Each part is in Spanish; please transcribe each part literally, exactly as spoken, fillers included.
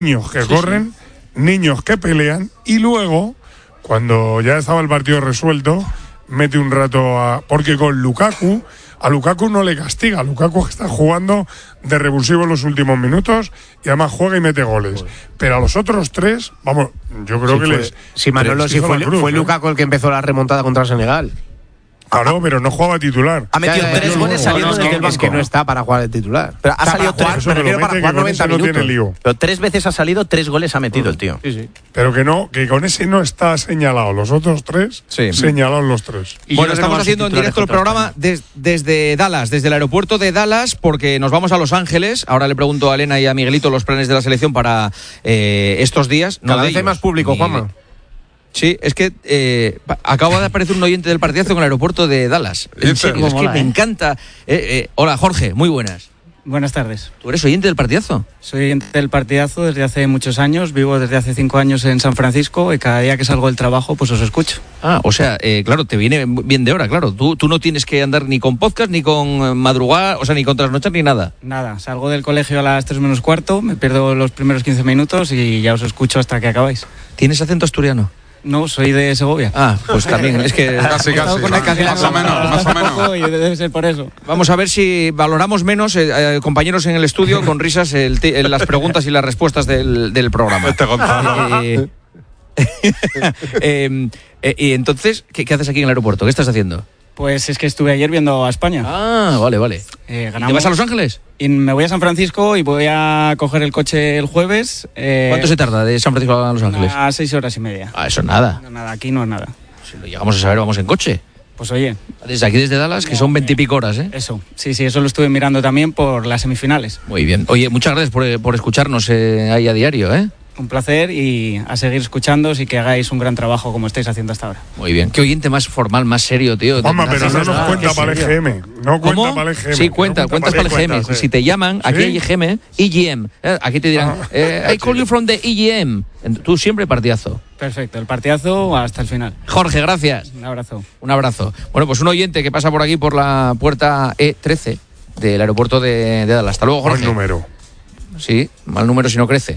niños que sí, corren, sí. niños que pelean, y luego, cuando ya estaba el partido resuelto, mete un rato a... Porque con Lukaku, a Lukaku no le castiga. Lukaku está jugando de revulsivo en los últimos minutos y además juega y mete goles. Pero a los otros tres, vamos, yo creo sí, que fue, les... Sí, Manolo, les sí fue, cruz, fue ¿eh? Lukaku el que empezó la remontada contra Senegal. Claro, pero no jugaba titular. Ha metido Ya, ya, tres ya, goles no, saliendo no, desde no, el banco. Es que no está para jugar de titular. Pero ha Está salido para tres, jugar, me refiero para jugar noventa no minutos. tiene lío. Pero tres veces ha salido, tres goles ha metido el tío. Sí, sí. Pero que no, que con ese no está señalado. Los otros tres, sí. señalados los tres. Y bueno, estamos haciendo en directo el programa des, desde Dallas, desde el aeropuerto de Dallas, porque nos vamos a Los Ángeles. Ahora le pregunto a Elena y a Miguelito los planes de la selección para eh, estos días. Cada no vez hay más público, Juanma. Sí, es que eh, acaba de aparecer un oyente del partidazo en el aeropuerto de Dallas. En serio, es que mola, me ¿eh? encanta. Eh, eh, hola, Jorge, muy buenas. Buenas tardes. ¿Tú eres oyente del partidazo? Soy oyente del partidazo desde hace muchos años, vivo desde hace cinco años en San Francisco y cada día que salgo del trabajo pues os escucho. Ah, o sea, eh, claro, te viene bien de hora, claro. Tú, tú no tienes que andar ni con podcast, ni con madrugar, o sea, ni con trasnochar, ni nada. Nada, salgo del colegio a las tres menos cuarto, me pierdo los primeros quince minutos y ya os escucho hasta que acabáis. ¿Tienes acento asturiano? No, soy de Segovia. Ah, pues también, es que... Casi, casi. casi más o menos, más o menos. Y debe ser por eso. Vamos a ver si valoramos menos, eh, eh, compañeros en el estudio, con risas, el te, el, las preguntas y las respuestas del, del programa. Este Gonzalo. Eh, eh, eh, y entonces, ¿qué, ¿qué haces aquí en el aeropuerto? ¿Qué estás haciendo? Pues es que estuve ayer viendo a España. Ah, vale, vale. Eh, ¿Te vas a Los Ángeles? Y me voy a San Francisco y voy a coger el coche el jueves. Eh, ¿Cuánto se tarda de San Francisco a Los Ángeles? A seis horas y media. Ah, eso nada. No, nada, aquí no es nada. Si lo llegamos a saber, vamos en coche. Pues oye. Desde aquí, desde Dallas, que son veintipico horas, ¿eh? Eso, sí, sí, eso lo estuve mirando también por las semifinales. Muy bien. Oye, muchas gracias por, por escucharnos eh, ahí a diario, ¿eh? Un placer y a seguir escuchándoos y que hagáis un gran trabajo como estáis haciendo hasta ahora. Muy bien. Qué oyente más formal, más serio, tío. Juanma, pero no nos ah, cuenta para el E G M. No cuenta ¿Cómo? para el E G M. Sí, cuenta, no cuentas para el E G M. cuentas, Si te llaman, ¿sí? aquí hay E G M, E G M. Eh, aquí te dirán, Ah. eh, I call you from the E G M. Tú siempre partidazo. Perfecto, el partidazo hasta el final. Jorge, gracias. Un abrazo. Un abrazo. Bueno, pues un oyente que pasa por aquí por la puerta E trece del aeropuerto de, de Dallas. Hasta luego, Jorge. Buen número. Sí, mal número si no crece.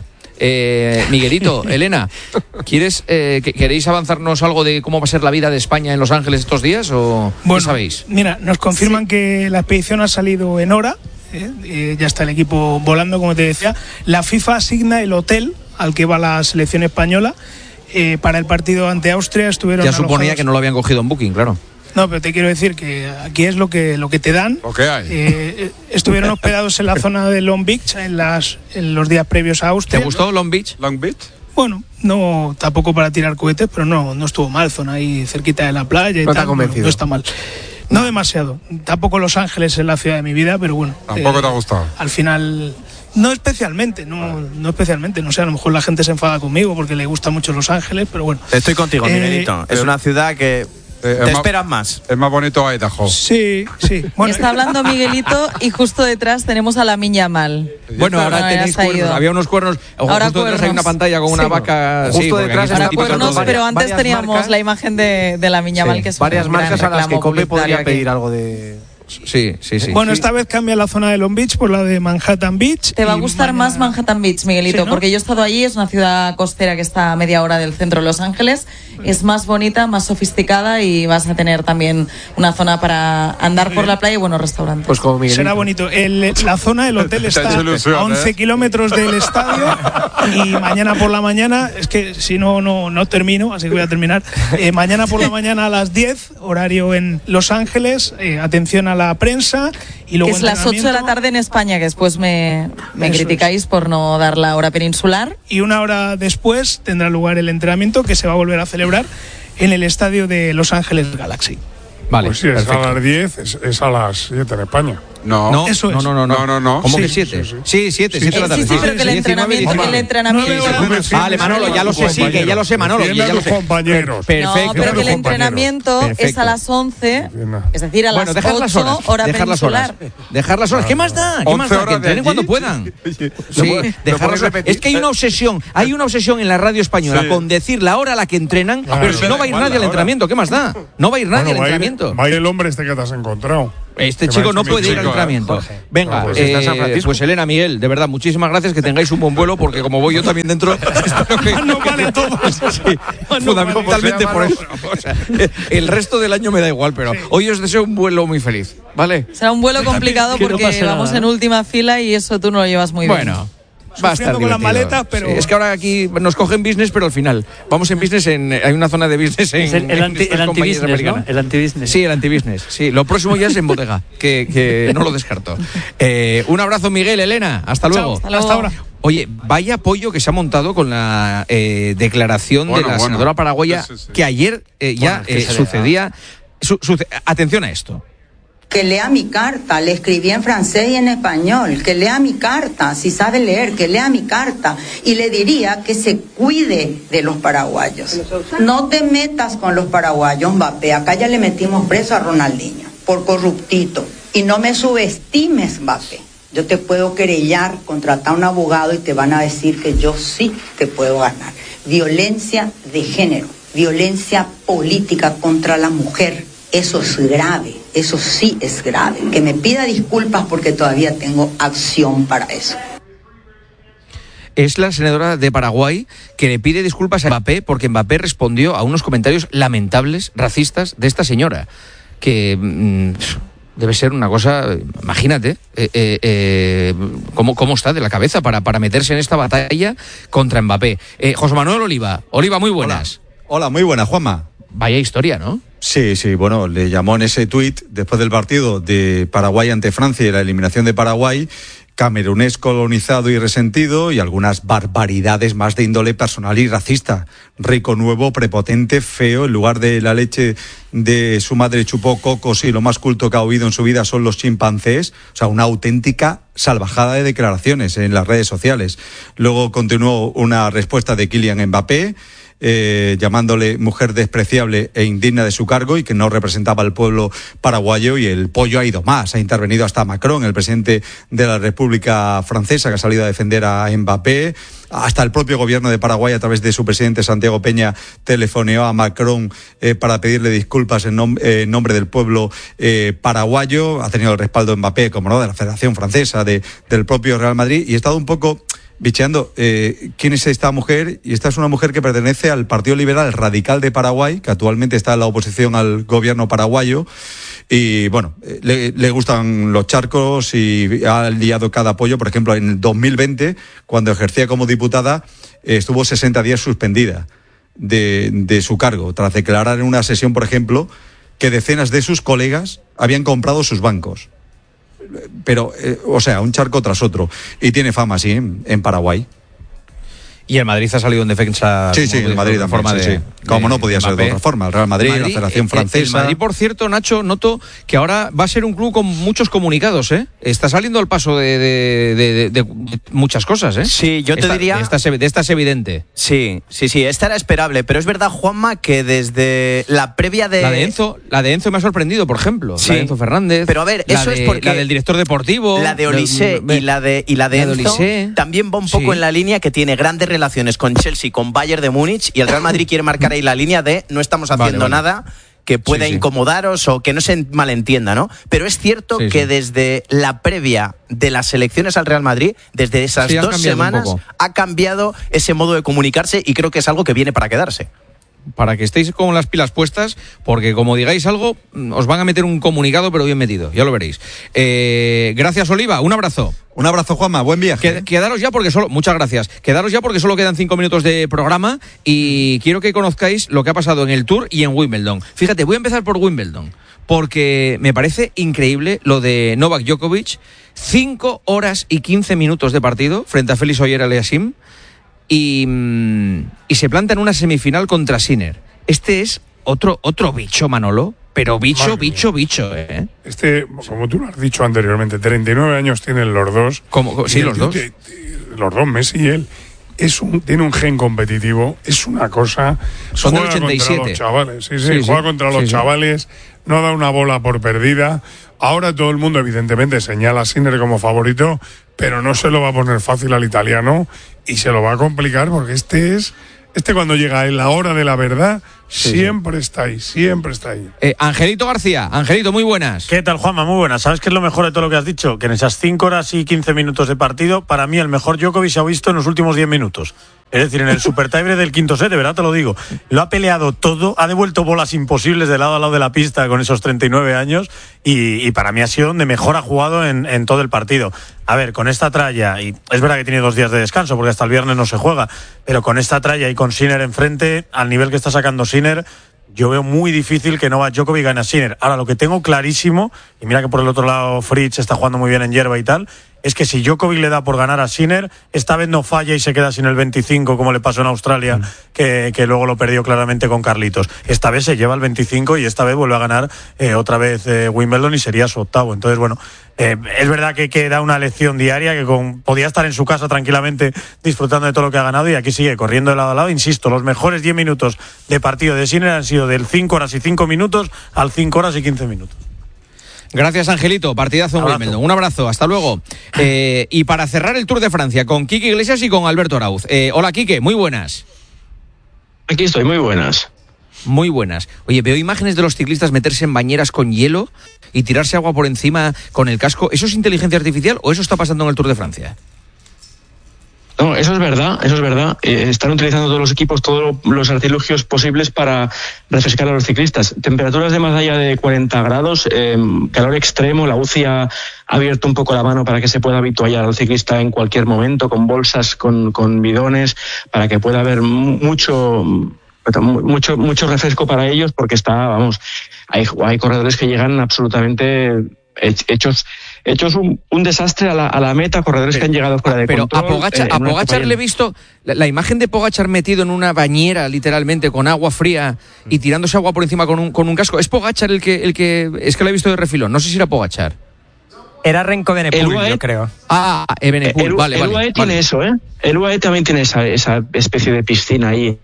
Eh, Miguelito, Elena, ¿quieres, eh, que, ¿queréis avanzarnos algo de cómo va a ser la vida de España en Los Ángeles estos días o bueno, qué sabéis? Mira, nos confirman sí. que la expedición ha salido en hora, eh, eh, ya está el equipo volando, como te decía. La FIFA asigna el hotel al que va la selección española eh, para el partido ante Austria. Estuvieron ya suponía alojados... que no lo habían cogido en Booking, claro. No, pero te quiero decir que aquí es lo que lo que te dan. Lo que hay. Eh, estuvieron hospedados en la zona de Long Beach en las en los días previos a Austria. ¿Te gustó Long Beach? Long Beach. Bueno, no tampoco para tirar cohetes, pero no no estuvo mal, zona ahí cerquita de la playa y no tal. Te ha convencido. Bueno, no está mal. No demasiado. Tampoco Los Ángeles es la ciudad de mi vida, pero bueno. Tampoco eh, te ha gustado. Al final no especialmente, no, no especialmente, no sé, a lo mejor la gente se enfada conmigo porque le gusta mucho Los Ángeles, pero bueno. Estoy contigo, Eh, Miguelito. Es una ciudad que Eh, te es esperas más. Es más bonito Idaho. Sí, sí. Bueno, Está hablando Miguelito y justo detrás tenemos a la Miña Mal. Bueno, ahora No, tenéis ya se ha cuernos. ido. Había unos cuernos. Ojo, Ahora justo detrás hay cuernos. una pantalla con una Sí. vaca. Justo sí, porque detrás aquí está son Ahora típicas cuernos, cosas. pero antes varias teníamos marcas. la imagen de, de la Miña Sí. Mal, que es Varias un gran marcas a las que reclamo Cope podría publicitario aquí. pedir algo de... Sí, sí, sí. Bueno, Sí. esta vez cambia la zona de Long Beach por la de Manhattan Beach. Te va a y gustar mañana- más Manhattan Beach, Miguelito, Sí, ¿no? porque yo he estado allí, es una ciudad costera que está a media hora del centro de Los Ángeles, es más bonita, más sofisticada y vas a tener también una zona para andar por la playa y buenos restaurantes. Pues como Miguelito. Será bonito. El- la zona del hotel Te ha está hecho ilusión, a once ¿eh? kilómetros del estadio y mañana por la mañana, es que si no, no, no termino, así que voy a terminar. Eh, mañana por la mañana a las diez, horario en Los Ángeles, eh, atención a la prensa y luego Es las ocho de la entrenamiento. tarde en España, que después me, me Eso criticáis por no dar la hora peninsular. Y una hora después tendrá lugar el entrenamiento que se va a volver a celebrar en el estadio de Los Ángeles Galaxy. Vale, Pues si es perfecto. a las diez, es, es a las siete en España. No. No, Eso es. no, no, no, No, no, no. ¿Cómo Sí, que siete? sí, Sí, siete, siete de la Eh, tarde. sí, sí, pero que el entrenamiento, diecinueve, el entrenamiento. Nueve horas. Vale, Manolo, ya lo sé, sí, que ya lo sé, Manolo. que Defiende ya a lo tus sé. compañeros. Perfecto. No, pero que el compañeros. entrenamiento es Perfecto. a las once, Defienda. es decir, a las Bueno, dejar las horas. ocho, hora Dejar las horas. peninsular. Dejar las horas. ¿Qué más da? ¿Qué más once da? Que horas de entrenen allí. cuando puedan. Sí, dejar las horas. repetir. Es que hay una obsesión, hay una obsesión en la radio española Sí. con decir la hora a la que entrenan, Claro. pero si no va a ir Igual nadie la al hora. entrenamiento, ¿qué más da? No va a ir nadie Bueno, al va a ir- entrenamiento. va a ir el hombre este que te has encontrado. Este ¿Te chico parece no mi puede ir al chico, entrenamiento. Jorge? Venga, No, pues eh, está en San Francisco. pues Elena, Miguel, de verdad, muchísimas gracias, que tengáis un buen vuelo, porque como voy yo también dentro, espero que... No vale todo. Sí, fundamentalmente por eso. O sea, el resto del año me da igual, pero hoy os deseo un vuelo muy feliz, ¿vale? Será un vuelo complicado Que no porque pase vamos nada, en ¿no? última fila y eso tú no lo llevas muy bien. Bueno. Va a estar Sufriendo con las divertido. maletas, pero- Sí, es que ahora aquí nos cogen business, pero al final. Vamos en business, en, hay una zona de business en, Es el, el en anti, estas el compañías anti-business, ¿no? americanas. El anti-business. Sí, el anti-business. Sí, lo próximo ya es en bodega, que, que no lo descarto. Eh, un abrazo, Miguel, Elena. Hasta luego. Hasta luego. Hasta ahora. Oye, vaya apoyo que se ha montado con la eh, declaración Bueno, de la bueno. senadora paraguaya, Sí, sí, sí. que ayer eh, ya Bueno, es que eh, se le- sucedía. su- suce- atención a esto. Que lea mi carta, le escribí en francés y en español, que lea mi carta, si sabe leer, que lea mi carta. Y le diría que se cuide de los paraguayos. No te metas con los paraguayos, Mbappé. Acá ya le metimos preso a Ronaldinho por corruptito. Y no me subestimes, Mbappé. Yo te puedo querellar, contratar a un abogado y te van a decir que yo sí te puedo ganar. Violencia de género, violencia política contra la mujer. Eso es grave, eso sí es grave. Que me pida disculpas porque todavía tengo acción para eso. Es la senadora de Paraguay que le pide disculpas a Mbappé porque Mbappé respondió a unos comentarios lamentables, racistas, de esta señora. Que mmm, debe ser una cosa, imagínate, eh, eh, eh, cómo, cómo está de la cabeza para, para meterse en esta batalla contra Mbappé. Eh, José Manuel Oliva, Oliva, muy buenas. Hola, muy buena, Juanma. Vaya historia, ¿no? Sí, sí, bueno, le llamó en ese tuit después del partido de Paraguay ante Francia y la eliminación de Paraguay, camerunés colonizado y resentido, y algunas barbaridades más de índole personal y racista. Rico, nuevo, prepotente, feo, en lugar de la leche de su madre chupó cocos y lo más culto que ha oído en su vida son los chimpancés. O sea, una auténtica salvajada de declaraciones en las redes sociales. Luego continuó una respuesta de Kylian Mbappé, Eh, llamándole mujer despreciable e indigna de su cargo y que no representaba al pueblo paraguayo, y el pollo ha ido más, ha intervenido hasta Macron, el presidente de la República Francesa, que ha salido a defender a Mbappé. Hasta el propio gobierno de Paraguay, a través de su presidente Santiago Peña, telefoneó a Macron eh, para pedirle disculpas en, nom- eh, en nombre del pueblo eh, paraguayo. Ha tenido el respaldo de Mbappé, como no, de la Federación Francesa, de, del propio Real Madrid, y ha estado un poco bicheando eh, quién es esta mujer, y esta es una mujer que pertenece al Partido Liberal Radical de Paraguay, que actualmente está en la oposición al gobierno paraguayo, y bueno, eh, le, le gustan los charcos y ha liado cada apoyo. Por ejemplo, en el dos mil veinte, cuando ejercía como diputada, eh, estuvo sesenta días suspendida de, de su cargo, tras declarar en una sesión, por ejemplo, que decenas de sus colegas habían comprado sus bancos. Pero, eh, o sea, un charco tras otro. Y tiene fama, sí, en, en Paraguay. Y el Madrid ha salido en defensa. Sí, sí, como el Madrid de también, forma sí, de, sí. Como de no podía ser de Mbappé. otra forma. El Real Madrid, Madrid, la Federación eh, Francesa. El Madrid, por cierto, Nacho, noto que ahora va a ser un club con muchos comunicados, ¿eh? Está saliendo al paso de, de, de, de, de muchas cosas, ¿eh? Sí, yo te esta, diría... De esta, es- de esta es evidente. Sí, sí, sí, esta era esperable, pero es verdad, Juanma, que desde la previa de... La de Enzo, la de Enzo me ha sorprendido, por ejemplo. Sí. La de Enzo Fernández. Pero a ver, la eso de- es porque... La del director deportivo. La de Olise la- y la de, y la de la de Enzo Olise. también va un poco Sí. en la línea que tiene grandes relaciones con Chelsea, con Bayern de Múnich, y el Real Madrid quiere marcar ahí la línea de no estamos Vale, haciendo vale. nada que pueda Sí, sí. incomodaros o que no se malentienda, ¿no? Pero es cierto Sí, que sí. desde la previa de las elecciones al Real Madrid, desde esas Sí, han dos cambiado un semanas, poco. ha cambiado ese modo de comunicarse, y creo que es algo que viene para quedarse. Para que estéis con las pilas puestas, porque como digáis algo, mm, os van a meter un comunicado, pero bien metido, ya lo veréis. Eh, gracias, Oliva, un abrazo. Un abrazo, Juanma, buen viaje. Qued- Quedaros ya porque solo, muchas gracias. Quedaros ya porque solo quedan cinco minutos de programa y quiero que conozcáis lo que ha pasado en el Tour y en Wimbledon. Fíjate, voy a empezar por Wimbledon porque me parece increíble lo de Novak Djokovic. Cinco horas y quince minutos de partido frente a Félix Auger-Aliassime y, mm, y se planta en una semifinal contra Sinner. Este es otro, otro bicho, Manolo, pero bicho, Madre bicho, bicho, ¿eh? Este, como tú lo has dicho anteriormente, treinta y nueve años tienen los dos. Como, sí, Y el los tío dos. te- te- Los dos, Messi y él. Es un, tiene un gen competitivo, es una cosa. Son del juega ochenta y siete. Contra los chavales, sí, sí, Sí, sí. juega contra los Sí, sí. chavales, no da una bola por perdida. Ahora todo el mundo evidentemente señala a Sinner como favorito, pero no se lo va a poner fácil al italiano y se lo va a complicar porque este es... Este cuando llega en la hora de la verdad, sí, siempre sí. está ahí, siempre está ahí. Eh, Angelito García, Angelito, muy buenas. ¿Qué tal, Juanma? Muy buenas. ¿Sabes qué es lo mejor de todo lo que has dicho? Que en esas cinco horas y quince minutos de partido, para mí el mejor Djokovic se ha visto en los últimos diez minutos. Es decir, en el super tiebreak del quinto set, de verdad te lo digo. Lo ha peleado todo, ha devuelto bolas imposibles de lado a lado de la pista con esos treinta y nueve años y, y para mí ha sido donde mejor ha jugado en, en todo el partido. A ver, con esta tralla, y es verdad que tiene dos días de descanso porque hasta el viernes no se juega, pero con esta tralla y con Sinner enfrente, al nivel que está sacando Sinner, yo veo muy difícil que Novak Djokovic gane a Sinner. Ahora, lo que tengo clarísimo, y mira que por el otro lado Fritz está jugando muy bien en hierba y tal, es que si Djokovic le da por ganar a Sinner, esta vez no falla y se queda sin el veinticinco como le pasó en Australia, mm. que, que luego lo perdió claramente con Carlitos. Esta vez se lleva el veinticinco y esta vez vuelve a ganar eh, otra vez eh, Wimbledon y sería su octavo. Entonces, bueno, eh, es verdad que, que da una lección diaria, que con, podía estar en su casa tranquilamente disfrutando de todo lo que ha ganado y aquí sigue corriendo de lado a lado. Insisto, los mejores diez minutos de partido de Sinner han sido del cinco horas y cinco minutos al cinco horas y quince minutos. Gracias, Angelito. Partidazo en Wimbledon. Un abrazo. Hasta luego. Eh, y para cerrar el Tour de Francia con Quique Iglesias y con Alberto Arauz. Eh, hola, Quique. Muy buenas. Aquí estoy. Muy buenas. Muy buenas. Oye, veo imágenes de los ciclistas meterse en bañeras con hielo y tirarse agua por encima con el casco. ¿Eso es inteligencia artificial o eso está pasando en el Tour de Francia? No, eso es verdad, eso es verdad. Eh, están utilizando todos los equipos, todos los artilugios posibles para refrescar a los ciclistas. Temperaturas de más allá de cuarenta grados, eh, calor extremo, la U C I ha abierto un poco la mano para que se pueda habituallar al ciclista en cualquier momento, con bolsas, con, con bidones, para que pueda haber mucho... mucho mucho refresco para ellos, porque está, vamos, hay, hay corredores que llegan absolutamente hechos hechos un, un desastre a la, a la meta, corredores pero, que han llegado fuera de pero control. Pero a Pogačar, eh, a Pogačar le he visto la, la imagen de Pogačar metido en una bañera, literalmente, con agua fría y tirándose agua por encima con un, con un casco. ¿Es Pogačar el que, el que...? Es que lo he visto de refilón, no sé si era Pogačar. Era Renko Evenepoel, yo creo. Ah, Evenepoel, el, vale, el vale. U A E vale. tiene eso, ¿eh? El U A E también tiene esa, esa especie de piscina ahí.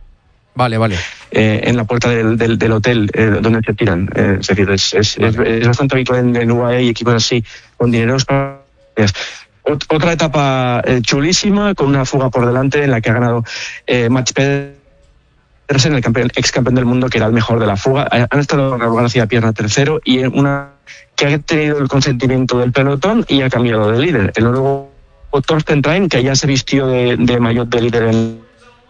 Vale, vale. Eh, en la puerta del, del, del hotel eh, donde se tiran. Eh, es decir, es, es, vale. es, es bastante habitual en el U A E y equipos así, con dineros para... Ot, otra etapa eh, chulísima, con una fuga por delante en la que ha ganado eh, Mats Pedersen, el campeón, ex campeón del mundo, que era el mejor de la fuga. Han estado Raúl García Pierna tercero y una que ha tenido el consentimiento del pelotón y ha cambiado de líder. El noruego Torsten Train, que ya se vistió de, de maillot de líder en,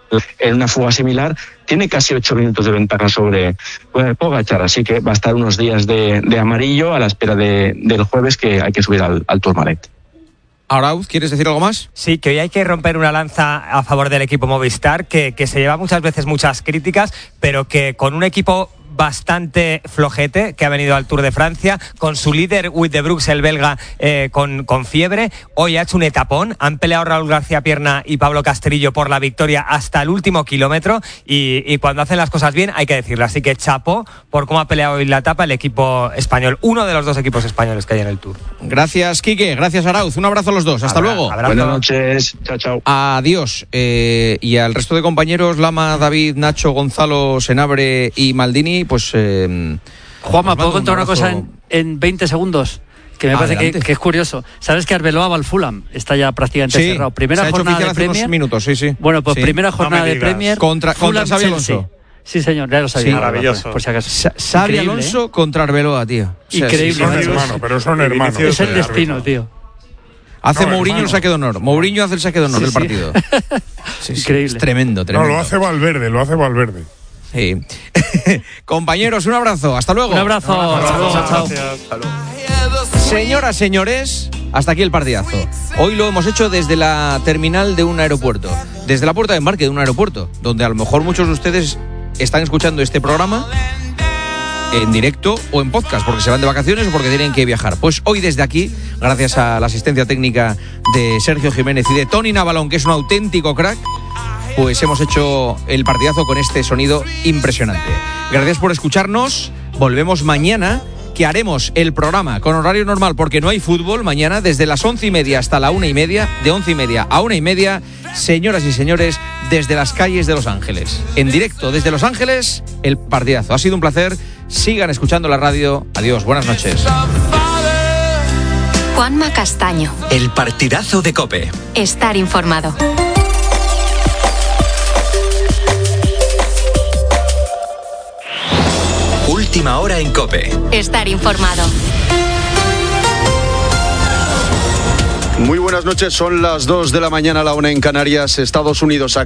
en una fuga similar, tiene casi ocho minutos de ventaja sobre Pogačar, así que va a estar unos días de, de amarillo a la espera de, del jueves, que hay que subir al, al Tourmalet. Arauz, ¿quieres decir algo más? Sí, que hoy hay que romper una lanza a favor del equipo Movistar, que, que se lleva muchas veces muchas críticas, pero que con un equipo bastante flojete, que ha venido al Tour de Francia, con su líder Wout de Brooks, el belga, eh, con, con fiebre. Hoy ha hecho un etapón, han peleado Raúl García Pierna y Pablo Castrillo por la victoria hasta el último kilómetro, y, y cuando hacen las cosas bien hay que decirlo, así que chapo por cómo ha peleado hoy la etapa el equipo español, uno de los dos equipos españoles que hay en el Tour. Gracias, Quique, gracias, Arauz, un abrazo a los dos, hasta Abra, luego. Abrazo. Buenas noches, chao, chao. Adiós. Eh, y al resto de compañeros, Lama, David, Nacho, Gonzalo, Senabre y Maldini, pues... Eh, Juanma, ¿puedo contar un una cosa en, en veinte segundos? Que me Adelante. parece que, que es curioso. ¿Sabes que Arbeloa va al Fulham? Está ya prácticamente sí, cerrado. Primera se ha hecho jornada oficial de hace unos Premier. minutos, sí, sí. Bueno, pues sí. primera jornada no de Premier. Contra, contra Fulham, Xabi Chelsea. Alonso. Sí, señor, ya lo sabía. Sí, maravilloso. Por si acaso. Sa- Xabi Increíble, Alonso ¿eh? contra Arbeloa, tío. O sea, Increíble. sí, Son sí, sí. hermanos, pero son hermanos. Es el de destino, árbitro. tío. Hace No, Mourinho el hermano. saque de honor. Mourinho hace el saque de honor Sí, del sí. partido. Sí, sí, Increíble. Es tremendo, No, tremendo. lo hace Valverde, lo hace Valverde. Sí. Compañeros, un abrazo. Hasta luego. Un abrazo. Hasta luego, chao. Señoras, señores, hasta aquí el partidazo. Hoy lo hemos hecho desde la terminal de un aeropuerto, desde la puerta de embarque de un aeropuerto, donde a lo mejor muchos de ustedes están escuchando este programa en directo o en podcast, porque se van de vacaciones o porque tienen que viajar. Pues hoy desde aquí, gracias a la asistencia técnica de Sergio Jiménez y de Tony Navalón, que es un auténtico crack, pues hemos hecho el partidazo con este sonido impresionante. Gracias por escucharnos. Volvemos mañana, que haremos el programa con horario normal, porque no hay fútbol mañana, desde las once y media hasta la una y media, de once y media a una y media, señoras y señores, desde las calles de Los Ángeles. En directo desde Los Ángeles, el partidazo. Ha sido un placer sigan escuchando la radio. Adiós, buenas noches. Juanma Castaño. El partidazo de COPE. Estar informado. Última hora en COPE. Estar informado. Muy buenas noches, son las dos de la mañana, la una en Canarias. Estados Unidos acaba